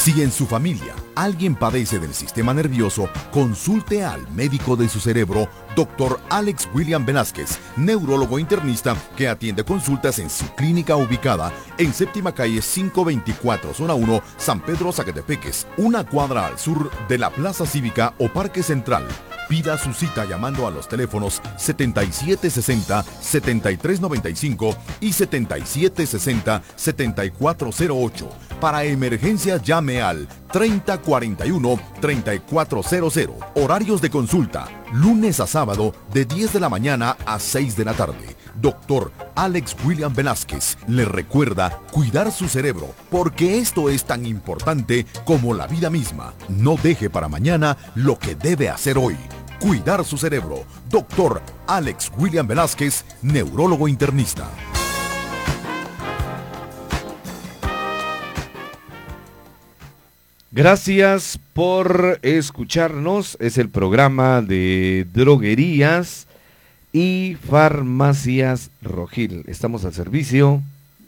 Si en su familia alguien padece del sistema nervioso, consulte al médico de su cerebro, Dr. Alex William Velázquez, neurólogo internista que atiende consultas en su clínica ubicada en Séptima Calle 524, Zona 1, San Pedro Zacatepeques, una cuadra al sur de la Plaza Cívica o Parque Central. Pida su cita llamando a los teléfonos 7760-7395 y 7760-7408. Para emergencias llame al 3041-3400. Horarios de consulta, lunes a sábado de 10 de la mañana a 6 de la tarde. Dr. Alex William Velázquez le recuerda cuidar su cerebro, porque esto es tan importante como la vida misma. No deje para mañana lo que debe hacer hoy. Cuidar su cerebro. Dr. Alex William Velázquez, neurólogo internista. Gracias por escucharnos. Es el programa de Droguerías y Farmacias Rogil. Estamos al servicio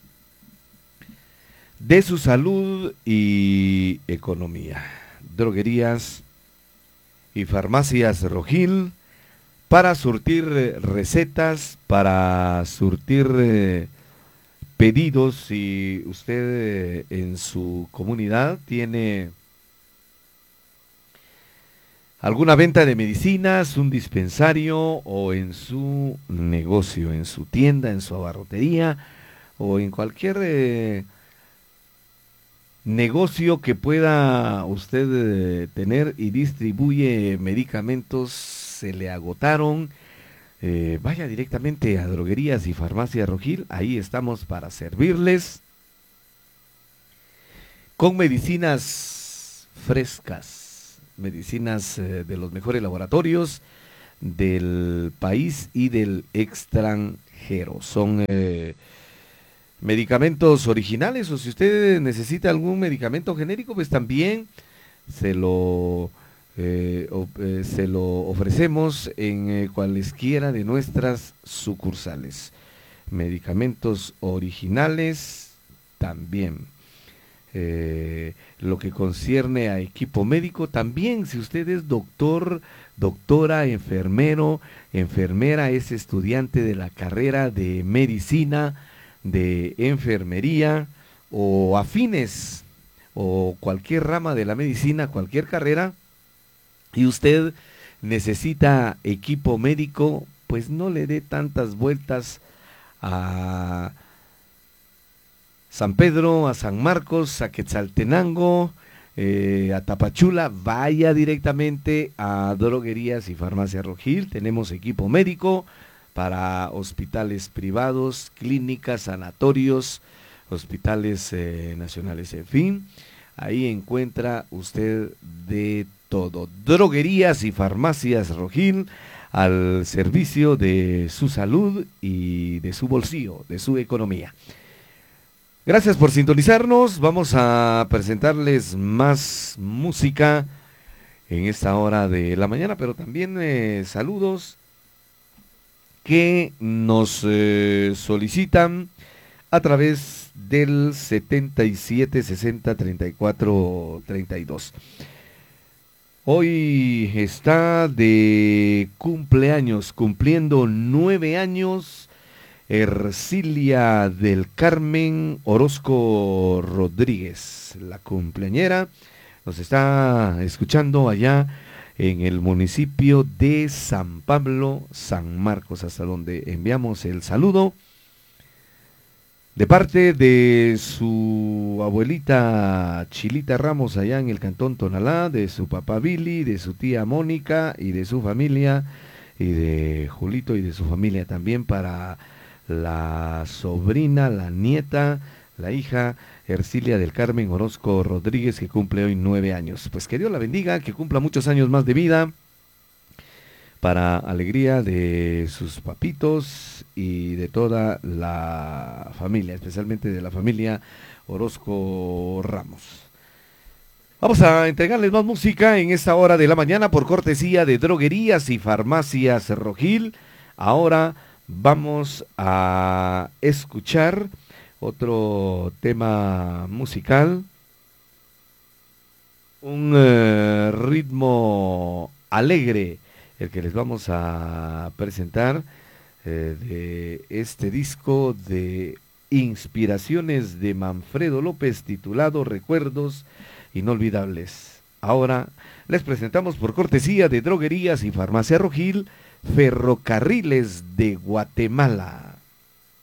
de su salud y economía. Droguerías y Farmacias Rogil, para surtir recetas, para surtir pedidos. Si usted en su comunidad tiene alguna venta de medicinas, un dispensario, o en su negocio, en su tienda, en su abarrotería, o en cualquier negocio que pueda usted tener y distribuye medicamentos, se le agotaron, vaya directamente a Droguerías y Farmacias Rogil. Ahí estamos para servirles con medicinas frescas, medicinas de los mejores laboratorios del país y del extranjero. Son medicamentos originales, o si usted necesita algún medicamento genérico, pues también se lo ofrecemos en cualesquiera de nuestras sucursales. Medicamentos originales también. Lo que concierne a equipo médico también, si usted es doctor, doctora, enfermero, enfermera, es estudiante de la carrera de medicina, de enfermería o afines, o cualquier rama de la medicina, cualquier carrera, y usted necesita equipo médico, pues no le dé tantas vueltas a San Pedro, a San Marcos, a Quetzaltenango, a Tapachula. Vaya directamente a Droguerías y Farmacias Rogil. Tenemos equipo médico para hospitales privados, clínicas, sanatorios, hospitales nacionales, en fin. Ahí encuentra usted de todo. Droguerías y Farmacias Rogil, al servicio de su salud y de su bolsillo, de su economía. Gracias por sintonizarnos. Vamos a presentarles más música en esta hora de la mañana, pero también saludos que nos solicitan a través del 77 60 34 32. Hoy está de cumpleaños, cumpliendo 9 años, Ercilia del Carmen Orozco Rodríguez, la cumpleañera. Nos está escuchando allá en el municipio de San Pablo, San Marcos, hasta donde enviamos el saludo de parte de su abuelita Chilita Ramos allá en el cantón Tonalá, de su papá Billy, de su tía Mónica y de su familia, y de Julito y de su familia también, para la sobrina, la nieta, la hija Ercilia del Carmen Orozco Rodríguez, que cumple hoy 9 años. Pues que Dios la bendiga, que cumpla muchos años más de vida, para alegría de sus papitos y de toda la familia, especialmente de la familia Orozco Ramos. Vamos a entregarles más música en esta hora de la mañana por cortesía de Droguerías y Farmacias Rogil. Ahora vamos a escuchar otro tema musical Un ritmo alegre, el que les vamos a presentar de este disco de inspiraciones de Manfredo López titulado Recuerdos Inolvidables. Ahora les presentamos por cortesía de Droguerías y Farmacia Rojil, Ferrocarriles de Guatemala.